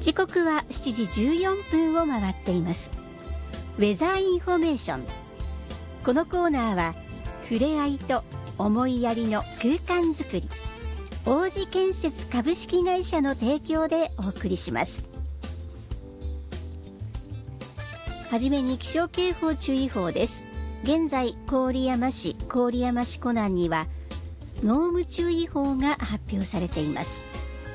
時刻は7時14分を回っています。ウェザーインフォメーション。このコーナーは触れ合いと思いやりの空間づくり、王子建設株式会社の提供でお送りします。はじめに気象警報注意報です。現在郡山市湖南には濃霧注意報が発表されています。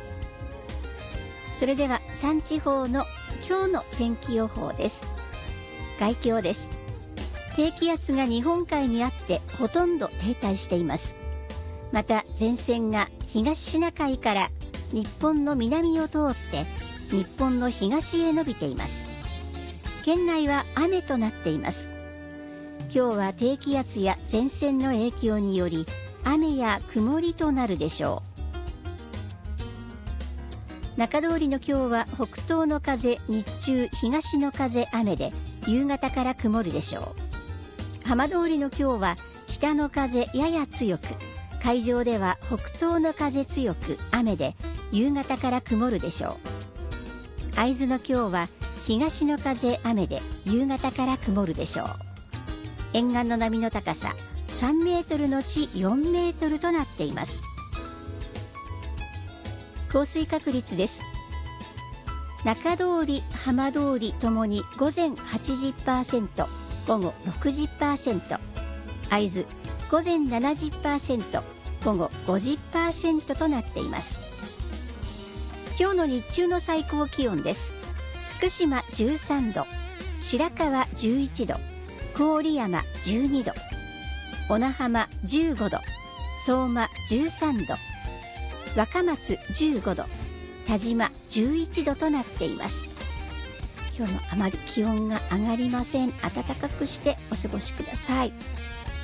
それでは3地方の今日の天気予報です。概況です。低気圧が日本海にあってほとんど停滞しています。また前線が東シナ海から日本の南を通って日本の東へ伸びています。県内は雨となっています。今日は低気圧や前線の影響により雨や曇りとなるでしょう。中通りの今日は北東の風、日中東の風雨で夕方から曇るでしょう。浜通りの今日は北の風やや強く、海上では北東の風強く雨で夕方から曇るでしょう。会津の今日は東の風雨で夕方から曇るでしょう。沿岸の波の高さ3メートルのち4メートルとなっています。降水確率です。中通り、浜通りともに午前 80%、午後 60%、会津午前 70%、午後 50% となっています。今日の日中の最高気温です。福島13度、白河11度、郡山12度、小名浜15度、相馬13度、若松15度、田島11度となっています。今日もあまり気温が上がりません。暖かくしてお過ごしください。